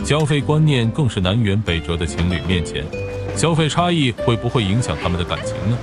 消费观念更是南辕北辙的情侣面前，消费差异会不会影响他们的感情呢？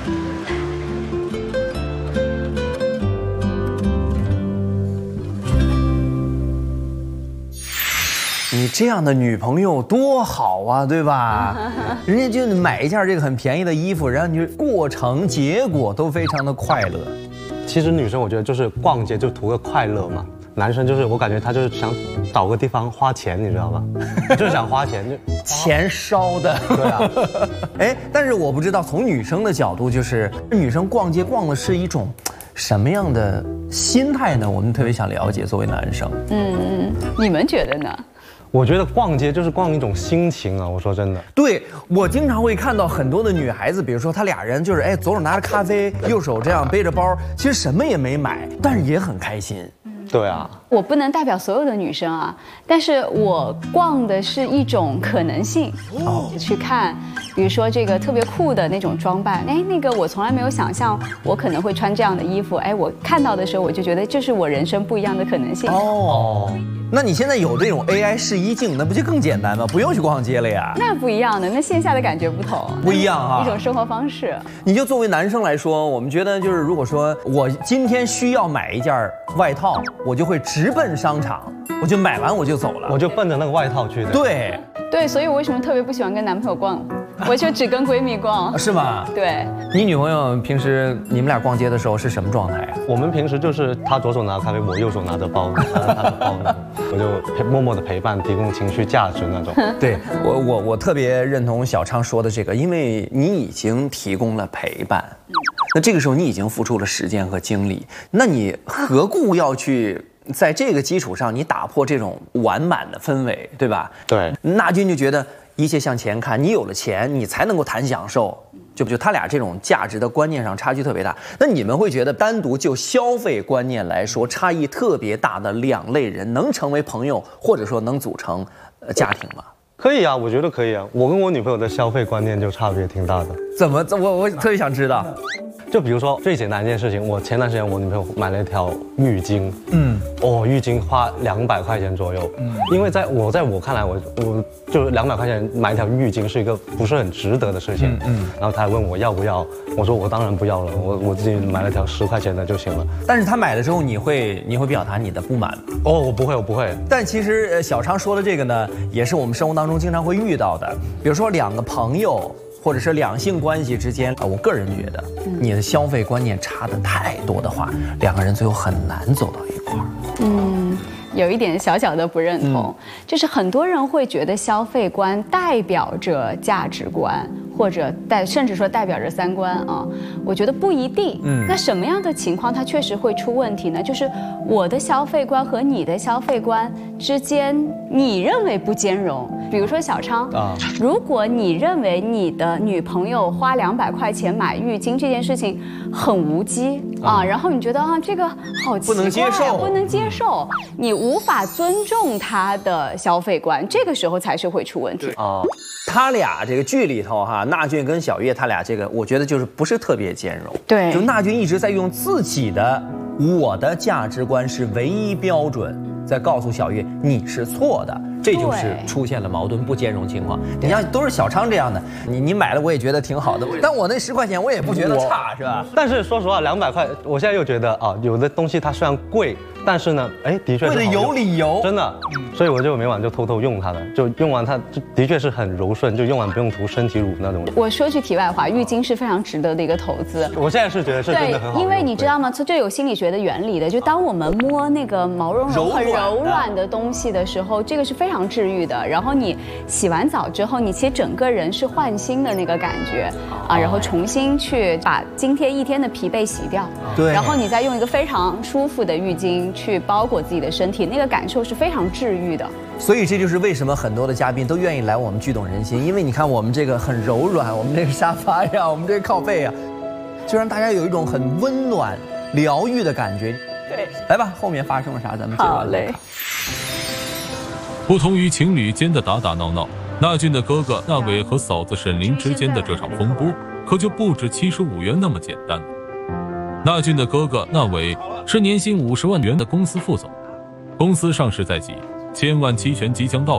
你这样的女朋友多好啊，对吧？人家就买一件这个很便宜的衣服，然后你过程结果都非常的快乐。 其实女生我觉得就是逛街就图个快乐嘛，男生就是我感觉他就是想找个地方花钱，你知道吗？就是想花钱，就钱烧的。 对啊。 哎，但是我不知道从女生的角度，就是女生逛街逛的是一种什么样的心态呢？我们特别想了解，作为男生。 你们觉得呢？ 我觉得逛街就是逛一种心情啊，我说真的。 对，我经常会看到很多的女孩子，比如说她俩人就是左手拿着咖啡，右手这样背着包，其实什么也没买，但是也很开心。 对啊， 我不能代表所有的女生啊，但是我逛的是一种可能性，去看，比如说这个特别酷的那种装扮，哎，那个我从来没有想象我可能会穿这样的衣服，哎，我看到的时候我就觉得这是我人生不一样的可能性。 那你现在有这种 AI 试衣镜，那不就更简单吗？不用去逛街了呀。 那不一样的，那线下的感觉不同， 不一样啊， 一种生活方式。 你就作为男生来说，我们觉得就是，如果说我今天需要买一件外套，我就会直奔商场，我就买完我就走了， 我就奔着那个外套去的。 对，所以我为什么特别不喜欢跟男朋友逛，我就只跟闺蜜逛。 是吗？ 对。 你女朋友平时你们俩逛街的时候是什么状态啊？ 我们平时就是她左手拿咖啡，我右手拿着包，她的包呢，我就默默的陪伴，提供情绪价值那种。 对，我特别认同小昌说的这个，因为你已经提供了陪伴，那这个时候你已经付出了时间和精力，那你何故要去在这个基础上你打破这种完满的氛围，对吧？ 对， 那君就觉得一切向前看，你有了钱，你才能够谈享受。就他俩这种价值的观念上差距特别大。那你们会觉得单独就消费观念来说，差异特别大的两类人能成为朋友，或者说能组成家庭吗？ 可以啊，我觉得可以啊。我跟我女朋友的消费观念就差别挺大的。 怎么？我特别想知道。 就比如说最简单一件事情，我前段时间我女朋友买了一条浴巾，浴巾花200块钱左右，因为在我看来，我就200块钱买一条浴巾是一个不是很值得的事情，然后她还问我要不要，我说我当然不要了，我自己买了条10块钱的就行了。 但是她买的时候，你会表达你的不满吗？ 我不会。 但其实小昌说的这个呢，也是我们生活当中经常会遇到的，比如说两个朋友。或者是两性关系之间我个人觉得，你的消费观念差得太多的话，两个人最后很难走到一块儿。 有一点小小的不认同，就是很多人会觉得消费观代表着价值观，或者甚至说代表着三观啊。我觉得不一定。那什么样的情况它确实会出问题呢？就是我的消费观和你的消费观之间，你认为不兼容。比如说小昌如果你认为你的女朋友花200块钱买浴巾这件事情很无稽然后你觉得这个好奇怪，不能接受，你无法尊重她的消费观，这个时候才是会出问题。 他俩这个剧里头娜俊跟小月他俩这个，我觉得就是不是特别兼容。 对， 就娜俊一直在用自己的我的价值观是唯一标准，在告诉小月你是错的。这就是出现了矛盾不兼容情况。你像都是小昌这样的，你买了我也觉得挺好的，但我那10块钱我也不觉得差，是吧？ 但是说实话，200块，我现在又觉得有的东西它虽然贵，但是呢，的确是贵的有理由，真的。所以我就每晚就偷偷用它的，就用完它就的确是很柔顺，就用完不用涂身体乳那种。 我说句题外话，浴巾是非常值得的一个投资。 我现在是觉得是真的很好， 因为你知道吗？这有心理学的原理的，就当我们摸那个毛茸茸、很柔软的东西的时候，这个是非常治愈的。然后你洗完澡之后，你其实整个人是焕新的那个感觉然后重新去把今天一天的疲惫洗掉， 对， 然后你再用一个非常舒服的浴巾去包裹自己的身体，那个感受是非常治愈的。 所以这就是为什么很多的嘉宾都愿意来我们剧懂人心，因为你看我们这个很柔软，我们这个沙发呀，我们这个靠背啊，就让大家有一种很温暖、疗愈的感觉。 对， 来吧，后面发生了啥，咱们接着好嘞。 不同于情侣间的打打闹闹，娜俊的哥哥娜伟和嫂子沈凌之间的这场风波，可就不止75元那么简单。娜俊的哥哥娜伟是年薪50万元的公司副总，公司上市在即，千万期权即将到手。